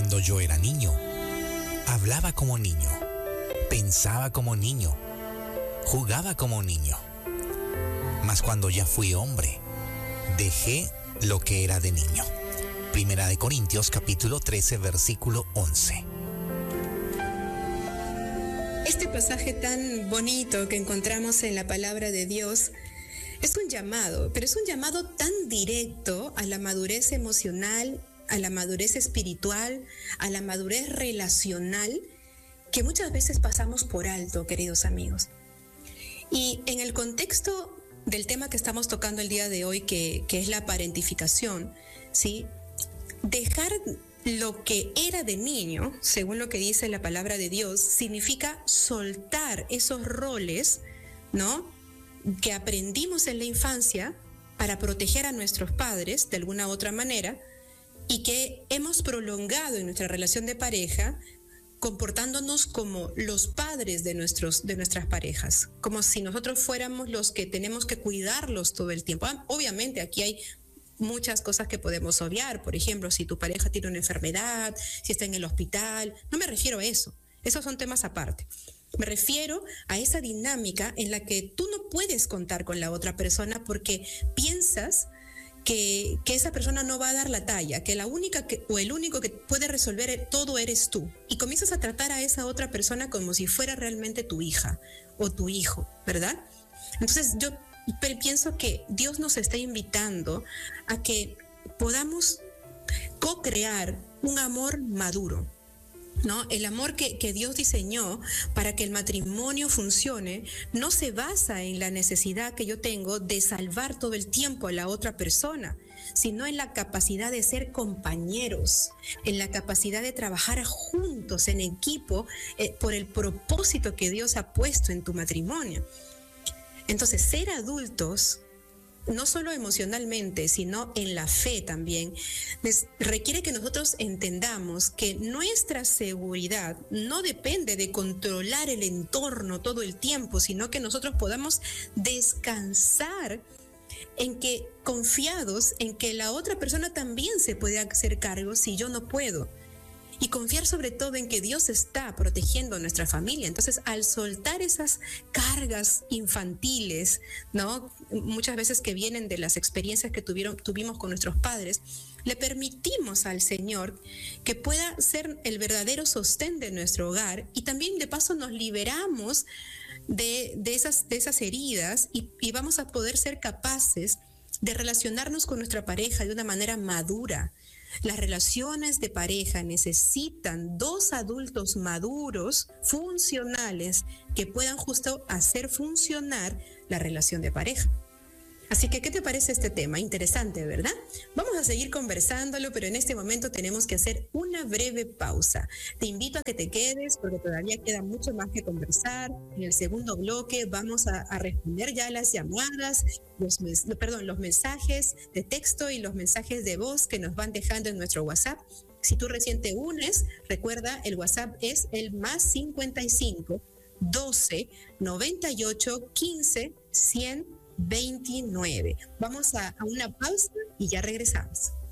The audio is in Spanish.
Cuando yo era niño, hablaba como niño, pensaba como niño, jugaba como niño. Mas cuando ya fui hombre, dejé lo que era de niño. Primera de Corintios capítulo 13, versículo 11. Este pasaje tan bonito que encontramos en la palabra de Dios es un llamado, pero es un llamado tan directo a la madurez emocional, a la madurez espiritual, a la madurez relacional, que muchas veces pasamos por alto, queridos amigos. Y en el contexto del tema que estamos tocando el día de hoy, que es la parentificación, ¿sí? Dejar lo que era de niño, según lo que dice la palabra de Dios, significa soltar esos roles, ¿no?, que aprendimos en la infancia para proteger a nuestros padres de alguna u otra manera y que hemos prolongado en nuestra relación de pareja, comportándonos como los padres de nuestras parejas, como si nosotros fuéramos los que tenemos que cuidarlos todo el tiempo. Obviamente aquí hay muchas cosas que podemos obviar. Por ejemplo, si tu pareja tiene una enfermedad, si está en el hospital, no me refiero a eso. Esos son temas aparte. Me refiero a esa dinámica en la que tú no puedes contar con la otra persona porque piensas que esa persona no va a dar la talla, que la única o el único que puede resolver todo eres tú. Y comienzas a tratar a esa otra persona como si fuera realmente tu hija o tu hijo, ¿verdad? Entonces yo pienso que Dios nos está invitando a que podamos co-crear un amor maduro, ¿no? El amor que Dios diseñó para que el matrimonio funcione no se basa en la necesidad que yo tengo de salvar todo el tiempo a la otra persona, sino en la capacidad de ser compañeros, en la capacidad de trabajar juntos en equipo por el propósito que Dios ha puesto en tu matrimonio. Entonces, ser adultos, no solo emocionalmente, sino en la fe también, requiere que nosotros entendamos que nuestra seguridad no depende de controlar el entorno todo el tiempo, sino que nosotros podamos descansar confiados en que la otra persona también se puede hacer cargo si yo no puedo. Y confiar sobre todo en que Dios está protegiendo a nuestra familia. Entonces, al soltar esas cargas infantiles, ¿no?, muchas veces que vienen de las experiencias que tuvimos con nuestros padres, le permitimos al Señor que pueda ser el verdadero sostén de nuestro hogar, y también de paso nos liberamos de esas heridas y vamos a poder ser capaces de relacionarnos con nuestra pareja de una manera madura. Las relaciones de pareja necesitan dos adultos maduros, funcionales, que puedan justo hacer funcionar la relación de pareja. Así que, ¿qué te parece este tema? Interesante, ¿verdad? Vamos a seguir conversándolo, pero en este momento tenemos que hacer una breve pausa. Te invito a que te quedes porque todavía queda mucho más que conversar. En el segundo bloque vamos a responder ya las llamadas, los mensajes de texto y los mensajes de voz que nos van dejando en nuestro WhatsApp. Si tú recién te unes, recuerda, el WhatsApp es el +55 12 98 15 100 29. Vamos a una pausa y ya regresamos.